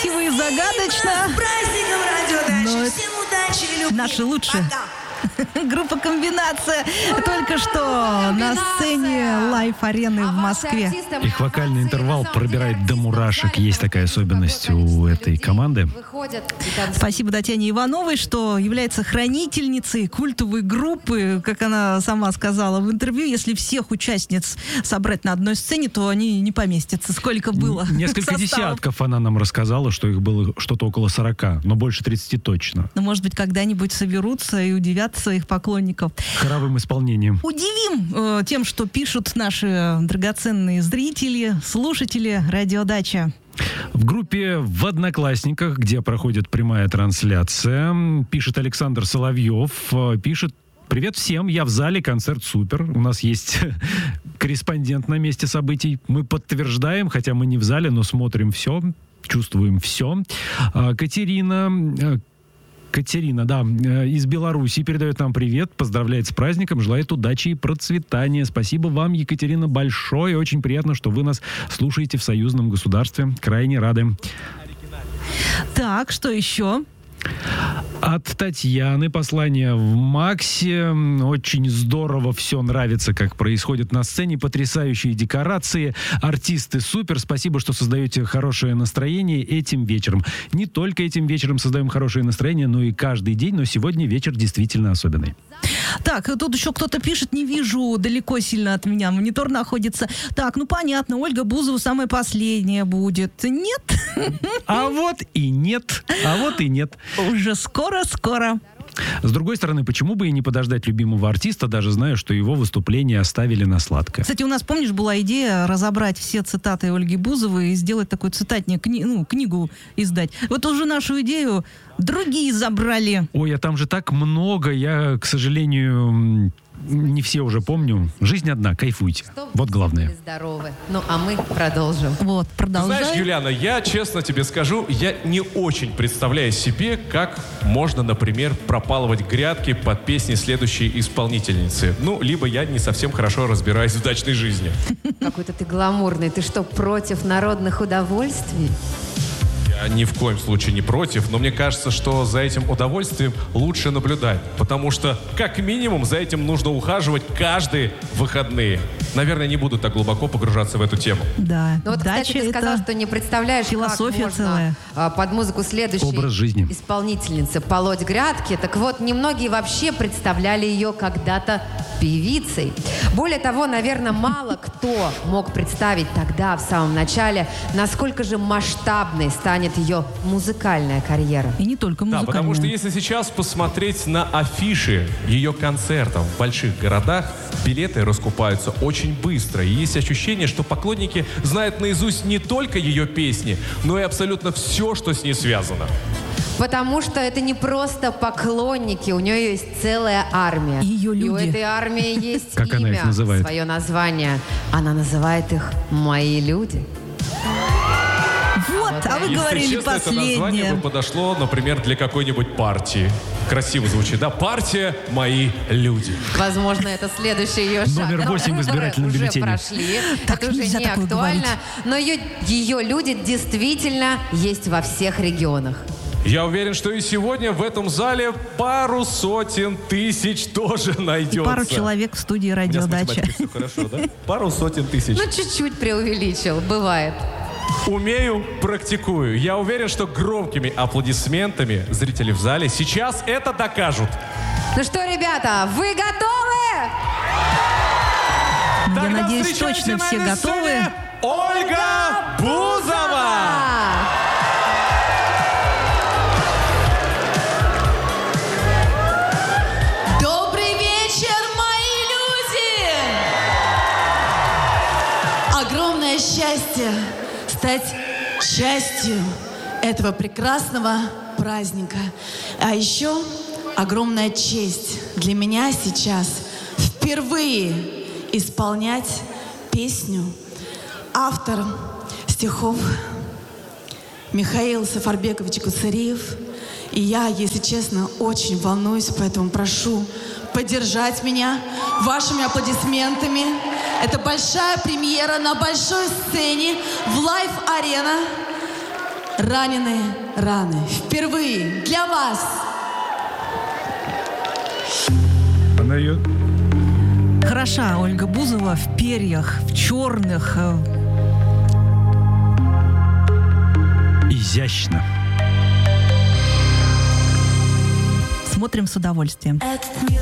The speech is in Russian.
красиво и загадочно. С праздником радиодачи. Но Всем удачи и любви. наши лучшие. Пока. Группа «Комбинация» только что на сцене лайв-арены в Москве. Их вокальный интервал пробирает до мурашек. Есть такая особенность у этой команды. Спасибо Татьяне Ивановой, что является хранительницей культовой группы, как она сама сказала в интервью. Если всех участниц собрать на одной сцене, то они не поместятся. Сколько было Несколько составов. десятков она нам рассказала, что их было что-то около 40, но больше 30 точно. Но, может быть, когда-нибудь соберутся и удивят своих поклонников. Хоровым исполнением. Удивим тем, что пишут наши драгоценные зрители, слушатели «Радиодача». В группе в «Одноклассниках», где проходит прямая трансляция, пишет Александр Соловьев, пишет: «Привет всем, я в зале, концерт супер. У нас есть корреспондент на месте событий. Мы подтверждаем, хотя мы не в зале, но смотрим все, чувствуем все». Катерина, да, из Беларуси передает нам привет, поздравляет с праздником, желает удачи и процветания. Спасибо вам, Екатерина, большое. Очень приятно, что вы нас слушаете в союзном государстве. Крайне рады. Так, что еще? От Татьяны послание в Максе. Очень здорово, все нравится, как происходит на сцене. Потрясающие декорации. Артисты супер. Спасибо, что создаете хорошее настроение этим вечером. Не только этим вечером создаем хорошее настроение, но и каждый день. Но сегодня вечер действительно особенный. Так, тут еще кто-то пишет, не вижу, далеко сильно от меня. Монитор находится. Так, ну понятно, Ольга Бузова самая последняя будет. Нет? А вот и нет. А вот и нет. Уже скоро-скоро. С другой стороны, почему бы и не подождать любимого артиста, даже зная, что его выступление оставили на сладкое? Кстати, у нас, помнишь, была идея разобрать все цитаты Ольги Бузовой и сделать такую цитатник, книгу издать. Вот уже нашу идею другие забрали. Ой, а там же так много, я, к сожалению, не все уже помню. Жизнь одна, кайфуйте. Вот главное. Здоровы. Ну, а мы продолжим. Вот, продолжаем. Знаешь, Юлиана, я честно тебе скажу, я не очень представляю себе, как можно, например, пропалывать грядки под песни следующей исполнительницы. Ну, либо я не совсем хорошо разбираюсь в дачной жизни. Какой-то ты гламурный. Ты что, против народных удовольствий? Я ни в коем случае не против, но мне кажется, что за этим удовольствием лучше наблюдать. Потому что, как минимум, за этим нужно ухаживать каждые выходные. Наверное, не буду так глубоко погружаться в эту тему. Да, Ну вот, дача кстати, ты сказал, это что не представляешь, философия как целая. можно под музыку следующей Образ жизни. исполнительницы полоть грядки. Так вот, немногие вообще представляли ее когда-то певицей. Более того, наверное, мало кто мог представить тогда, в самом начале, насколько же масштабной станет ее музыкальная карьера. И не только Да, музыкальная. потому что если сейчас посмотреть на афиши ее концертов в больших городах, билеты раскупаются очень быстро. И есть ощущение, что поклонники знают наизусть не только ее песни, но и абсолютно все, что с ней связано. Потому что это не просто поклонники, у нее есть целая армия. Ее И у люди. этой армии есть Как она их имя, называет? свое название. Она называет их «Мои люди». Вот, а вы Если говорили честно, это название последнее. бы подошло, например, для какой-нибудь партии. Красиво звучит, да? Партия «Мои люди». Возможно, это следующий ее шаг. Номер 8 в избирательном Уже бюллетене. прошли, Так это уже нельзя не такое актуально. говорить. Но ее люди действительно есть во всех регионах. Я уверен, что и сегодня в этом зале пару сотен тысяч тоже найдется. Пару человек в студии У меня с «Радиодача». математикой все хорошо, да? Пару сотен тысяч. Ну, чуть-чуть преувеличил, бывает. Умею, практикую. Я уверен, что громкими аплодисментами зрители в зале сейчас это докажут. Ну что, ребята, вы готовы? Я Тогда надеюсь, встречайте точно на все этой готовы. сцене Ольга Бузова! Добрый вечер, мои люди! Огромное счастье стать частью этого прекрасного праздника. А еще огромная честь для меня сейчас впервые исполнять песню. Автор стихов Михаил Сафарбекович Гуцериев. И я, если честно, очень волнуюсь, поэтому прошу поддержать меня вашими аплодисментами. Это большая премьера на большой сцене в Live Arena. раненые раны. Впервые для вас. Она ее... Хороша Ольга Бузова в перьях, в черных. Изящно. Смотрим с удовольствием. Этот мир